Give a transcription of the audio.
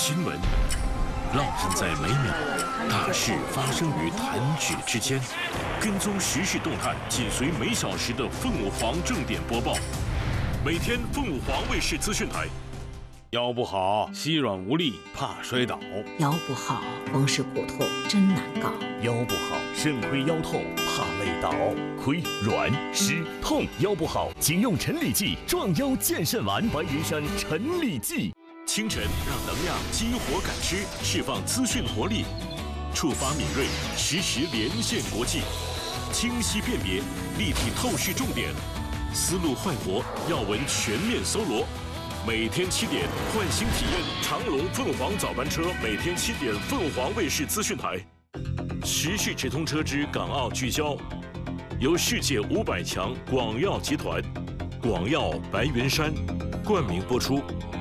新闻，浪漫在每秒，大事发生于弹指之间。跟踪时事动态，紧随每小时的凤舞凰正点播报。每天凤舞凰卫视资讯台。 腰不好，膝软无力，怕摔倒； 腰不好，风湿骨痛真难搞； 腰不好，肾亏腰痛，怕累倒。亏、软、湿、痛，腰不好，请用陈李济壮腰健肾丸，白云山陈李济。 清晨让能量激活感知，释放资讯活力，触发敏锐，实时连线国际，清晰辨别，立体透视重点，思路焕活，要闻全面搜罗。每天7点，唤醒体验长荣凤凰早班车，每天7点，凤凰卫视资讯台。时事直通车之港澳聚焦，由世界500强广药集团、广药白云山冠名播出。